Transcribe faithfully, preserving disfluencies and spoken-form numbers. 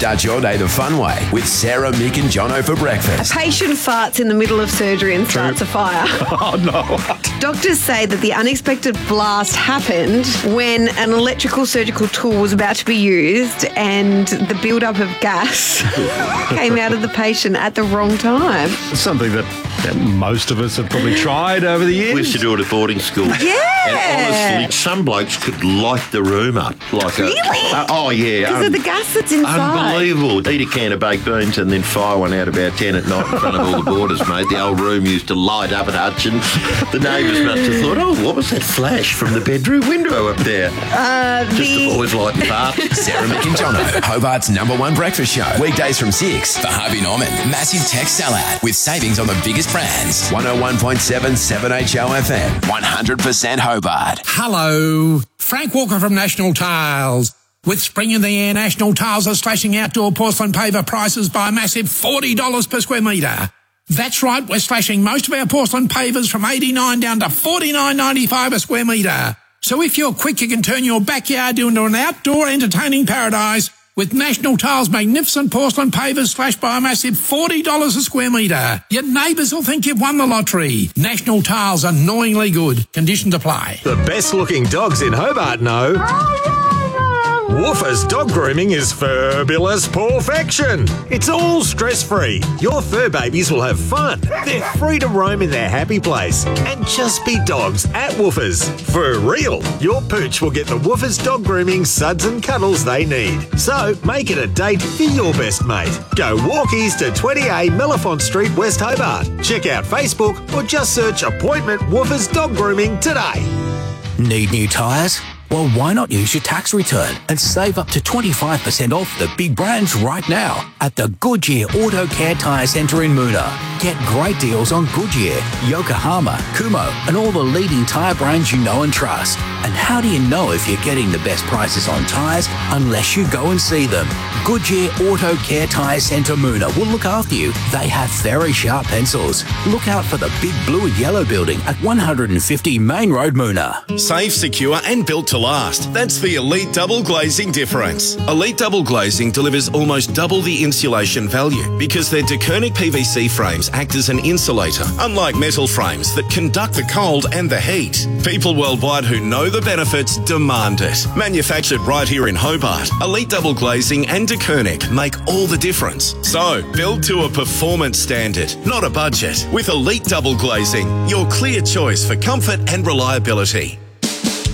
Start your day the fun way with Sarah, Mick and Jono for breakfast. A patient farts in the middle of surgery and starts a fire. Oh, no. Doctors say that the unexpected blast happened when an electrical surgical tool was about to be used and the build-up of gas came out of the patient at the wrong time. It's something that, that most of us have probably tried over the years. We used to do it at boarding school. Yeah. And honestly, some blokes could light the room up. Like Really? A, uh, oh, yeah. Because um, of the gas that's inside. Unbelievable. Eat a can of baked beans and then fire one out about ten at night in front of all the boarders, mate. The old room used to light up at Hutchins. The neighbours must have thought, oh, what was that flash from the bedroom window up there? Uh, Just the... to always light the bath. Sarah, Mick and Jono, Hobart's number one breakfast show. Weekdays from six. For Harvey Norman, massive tech sellout with savings on the biggest brands. one oh one point seven seven H O F M. one hundred percent Hobart. Hello, Frank Walker from National Tiles. With spring in the air, National Tiles are slashing outdoor porcelain paver prices by a massive forty dollars per square metre. That's right, we're slashing most of our porcelain pavers from eighty-nine dollars down to forty-nine ninety-five a square metre. So if you're quick, you can turn your backyard into an outdoor entertaining paradise with National Tiles' magnificent porcelain pavers slashed by a massive forty dollars a square metre. Your neighbours will think you've won the lottery. National Tiles, annoyingly good. Conditions apply. The best looking dogs in Hobart know. Woofer's Dog Grooming is fabulous perfection. It's all stress-free. Your fur babies will have fun. They're free to roam in their happy place and just be dogs at Woofer's. For real, your pooch will get the Woofer's Dog Grooming suds and cuddles they need. So make it a date for your best mate. Go walkies to twenty A Mellifont Street, West Hobart. Check out Facebook or just search Appointment Woofer's Dog Grooming today. Need new tyres? Well, why not use your tax return and save up to twenty-five percent off the big brands right now at the Goodyear Auto Care Tyre Centre in Moona. Get great deals on Goodyear, Yokohama, Kumho and all the leading tyre brands you know and trust. And how do you know if you're getting the best prices on tyres unless you go and see them? Goodyear Auto Care Tyre Centre Moona will look after you. They have very sharp pencils. Look out for the big blue and yellow building at one fifty Main Road, Moona. Safe, secure and built to last. That's the Elite Double Glazing difference. Elite Double Glazing delivers almost double the insulation value because their DeKernick P V C frames act as an insulator, unlike metal frames that conduct the cold and the heat. People worldwide who know the benefits demand it. Manufactured right here in Hobart, Elite Double Glazing and DeKernick make all the difference. So, build to a performance standard, not a budget. With Elite Double Glazing, your clear choice for comfort and reliability.